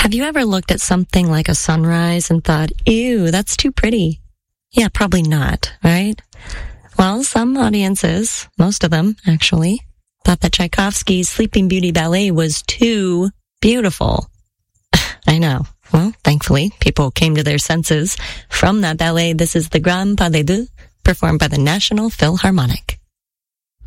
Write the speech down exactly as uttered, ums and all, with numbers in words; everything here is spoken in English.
Have you ever looked at something like a sunrise and thought, ew, that's too pretty? Yeah, probably not, right? Well, some audiences, most of them actually, thought that Tchaikovsky's Sleeping Beauty ballet was too beautiful. I know. Well, thankfully, people came to their senses from that ballet. This is the Grand Pas de Deux, performed by the National Philharmonic.